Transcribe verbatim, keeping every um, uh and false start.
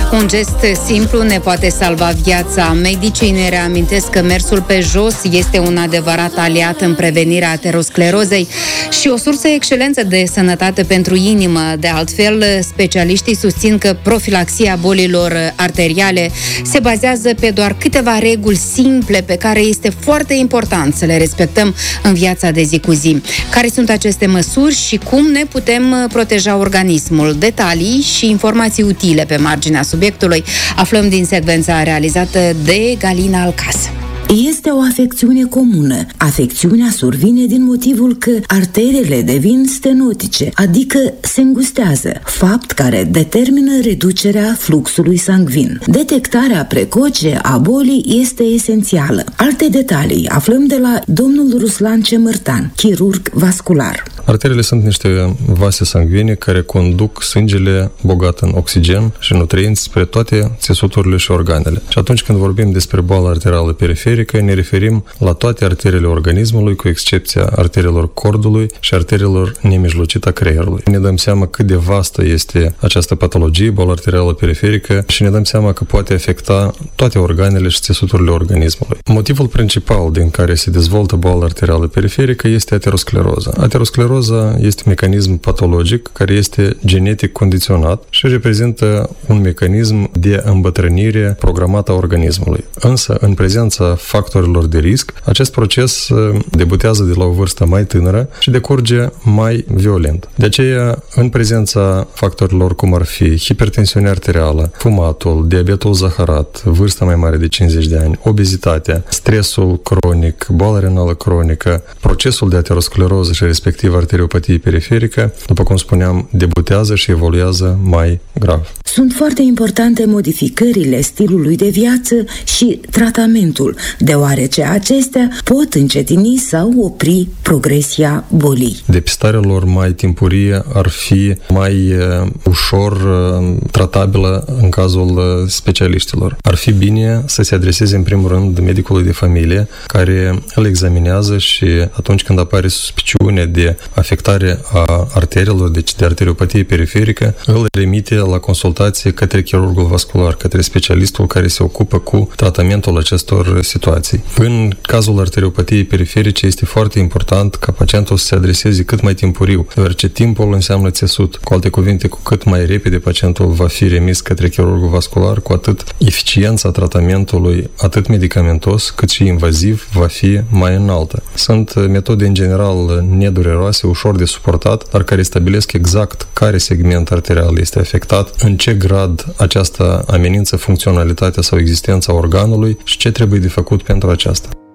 Un gest simplu ne poate salva viața. Medicii ne reamintesc că mersul pe jos este un adevărat aliat în prevenirea aterosclerozei și o sursă excelentă de sănătate pentru inimă. De altfel, specialiștii susțin că profilaxia bolilor arteriale se bazează pe doar câteva reguli simple pe care este foarte important să le respectăm în viața de zi cu zi. Care sunt aceste măsuri și cum ne putem proteja organismul? Detalii și informații utile pe marginea subiectului aflăm din secvența realizată de Galina Alcas. Este o afecțiune comună. Afecțiunea survine din motivul că arterele devin stenotice, adică se îngustează, fapt care determină reducerea fluxului sanguin. Detectarea precoce a bolii este esențială. Alte detalii aflăm de la domnul Ruslan Cemărtan, chirurg vascular. Arterele sunt niște vase sanguine care conduc sângele bogat în oxigen și nutrienți spre toate țesuturile și organele. Și atunci când vorbim despre boală arterială periferică, ne referim la toate arterele organismului, cu excepția arterelor cordului și arterelor nemijlocite a creierului. Ne dăm seama cât de vastă este această patologie, boală arterială periferică, și ne dăm seama că poate afecta toate organele și țesuturile organismului. Motivul principal din care se dezvoltă boala arterială periferică este ateroscleroza. Ateroscleroza este un mecanism patologic care este genetic condiționat și reprezintă un mecanism de îmbătrânire programată a organismului. Însă, în prezența factorilor de risc, acest proces debutează de la o vârstă mai tânără și decurge mai violent. De aceea, în prezența factorilor cum ar fi hipertensiunea arterială, fumatul, diabetul zaharat, vârsta mai mare de cincizeci de ani, obezitatea, stresul cronic, boala renală cronică, procesul de ateroscleroză și respectiv arteriopatie periferică, după cum spuneam, debutează și evoluează mai grav. Sunt foarte importante modificările stilului de viață și tratamentul, deoarece acestea pot încetini sau opri progresia bolii. Depistarea lor mai timpurie ar fi mai uh, ușor uh, tratabilă în cazul uh, specialiștilor. Ar fi bine să se adreseze în primul rând medicului de familie, care îl examinează și atunci când apare suspiciune de afectare a arterelor, deci de arteriopatie periferică, îl remite la consultație către chirurgul vascular, către specialistul care se ocupă cu tratamentul acestor situații. În cazul arteriopatiei periferice este foarte important ca pacientul să se adreseze cât mai timpuriu, deoarece timpul înseamnă țesut. Cu alte cuvinte, cu cât mai repede pacientul va fi remis către chirurgul vascular, cu atât eficiența tratamentului, atât medicamentos cât și invaziv, va fi mai înaltă. Sunt metode în general nedureroase, ușor de suportat, dar care stabilesc exact care segment arterial este afectat, în ce grad aceasta amenință funcționalitatea sau existența organului și ce trebuie de făcut pentru aceasta.